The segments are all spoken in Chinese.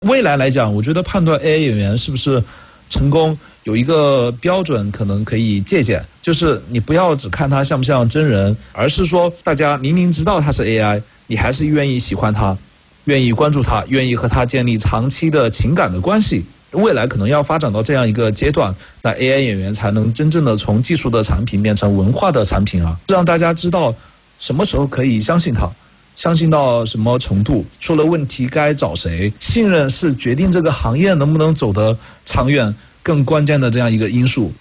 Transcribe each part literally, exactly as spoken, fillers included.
未来来讲，我觉得判断 A I 演员是不是成功，有一个标准可能可以借鉴，就是你不要只看他像不像真人，而是说大家明明知道他是 A I， 你还是愿意喜欢他，愿意关注他，愿意和他建立长期的情感的关系。未来可能要发展到这样一个阶段，那 A I 演员才能真正的从技术的产品变成文化的产品啊，让大家知道什么时候可以相信他。相信到什么程度，出了问题该找谁，信任是决定这个行业能不能走得长远更关键的这样一个因素。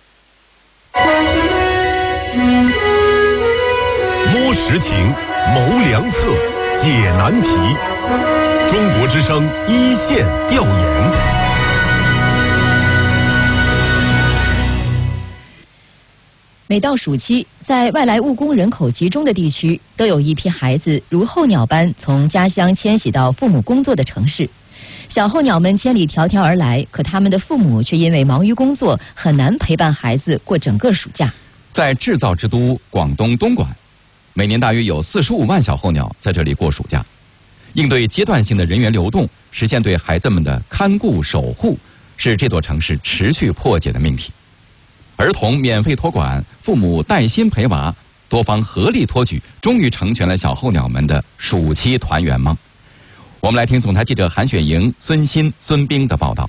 摸实情，谋良策，解难题。中国之声一线调研。 每到暑期，在外来务工人口集中的地区，都有一批孩子如候鸟般从家乡迁徙到父母工作的城市。小候鸟们千里迢迢而来，可他们的父母却因为忙于工作，很难陪伴孩子过整个暑假。 在制造之都广东东莞，每年大约有四十五万小候鸟在这里过暑假。应对阶段性的人员流动，实现对孩子们的看顾守护，是这座城市持续破解的命题。儿童免费托管，父母带薪陪娃，多方合力托举，终于成全了小候鸟们的暑期团圆梦。我们来听总台记者韩雪莹、孙鑫、孙冰的报道。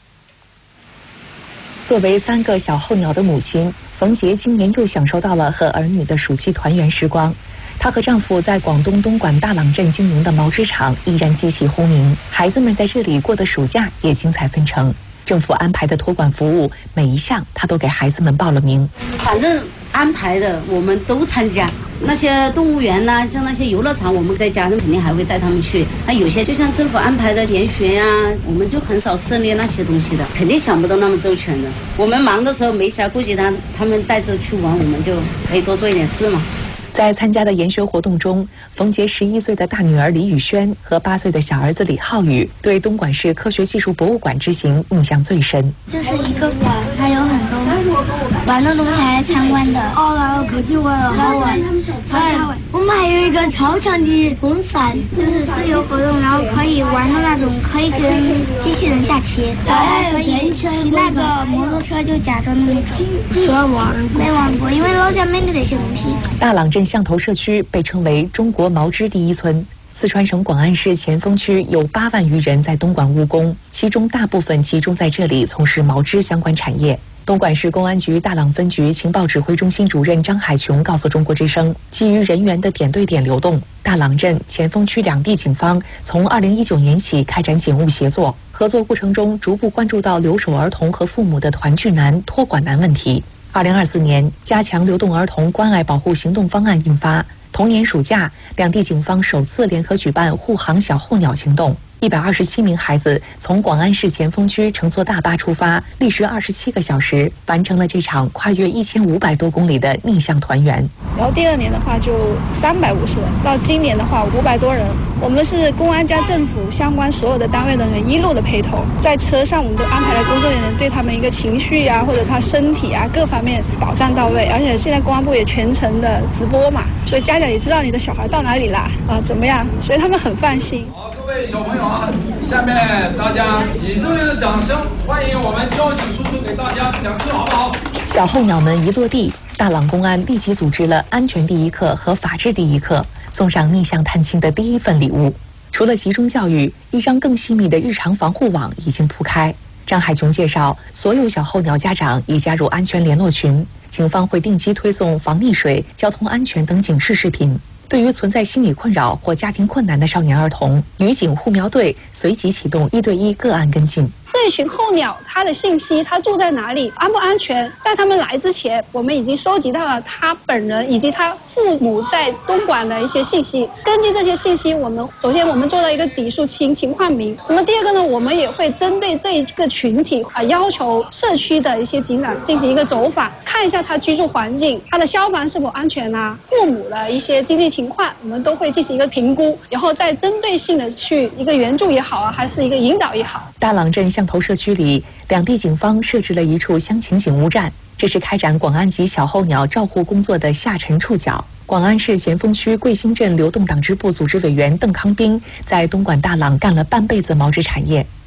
作为三个小候鸟的母亲，冯杰今年又享受到了和儿女的暑期团圆时光。她和丈夫在广东东莞大朗镇经营的毛织厂依然鸡气轰鸣，孩子们在这里过的暑假也精彩纷呈。政府安排的托管服务，每一项他都给孩子们报了名。 反正安排的我们都参加，那些动物园呐、啊，像那些游乐场，我们在家人肯定还会带他们去。那有些就像政府安排的研学呀、啊，我们就很少涉猎那些东西的，肯定想不到那么周全的。我们忙的时候没暇顾及他，他们带着去玩，我们就可以多做一点事嘛。 在参加的研学活动中，冯杰十一岁的大女儿李宇轩和八岁的小儿子李浩宇对东莞市科学技术博物馆之行印象最深。 这是一个馆，它有很多玩的东西来参观的。 哦，来了科技馆了，好玩。哎，我们还有一个超强的风扇， 就是自由活动，然后可以玩的那种，可以跟机器人下棋。 还有天骑那个摩托车，就假装那种。 虽然玩没玩过，因为老家没得那些东西。 大朗镇象头社区被称为中国毛织第一村。四川省广安市前锋区有八万余人在东莞务工，其中大部分集中在这里从事毛织相关产业。东莞市公安局大朗分局情报指挥中心主任张海琼告诉中国之声，基于人员的点对点流动，大朗镇、前锋区两地警方从二零一九年起开展警务协作，合作过程中逐步关注到留守儿童和父母的团聚难、托管难问题。二零二四年，加强流动儿童关爱保护行动方案印发。同年暑假，两地警方首次联合举办护航小候鸟行动。一百二十七名孩子从广安市前锋区乘坐大巴出发，历时二十七个小时，完成了这场跨越一千五百多公里的逆向团圆。 然后第二年的话就三百五十人，到今年的话五百多人。我们是公安加政府相关所有的单位人员一路的陪同，在车上我们都安排了工作人员，对他们一个情绪啊或者他身体啊各方面保障到位。而且现在公安部也全程的直播嘛，所以家长也知道你的小孩到哪里啦啊怎么样，所以他们很放心。 各位小朋友啊，下面大家以热烈的掌声欢迎我们交警叔叔给大家讲课，好不好？ 小候鸟们一落地，大朗公安立即组织了安全第一课和法治第一课，送上逆向探亲的第一份礼物。除了集中教育，一张更细密的日常防护网已经铺开。张海琼介绍，所有小候鸟家长已加入安全联络群，警方会定期推送防溺水、交通安全等警示视频。对于存在心理困扰或家庭困难的少年儿童，女警护苗队随即启动一对一个案跟进。 这群候鸟它的信息，它住在哪里，安不安全，在他们来之前，我们已经收集到了他本人以及他父母在东莞的一些信息。根据这些信息，我们首先我们做到一个底数清情况明。那么第二个呢，我们也会针对这一个群体啊，要求社区的一些警长进行一个走访，看一下他居住环境，他的消防是否安全啊，父母的一些经济情况，我们都会进行一个评估，然后再针对性的去一个援助也好啊，还是一个引导也好。 大朗镇象头社区里，两地警方设置了一处乡情警务站，这是开展广安籍小候鸟照护工作的下沉触角。广安市前锋区桂兴镇流动党支部组织委员邓康斌在东莞大朗干了半辈子毛织产业，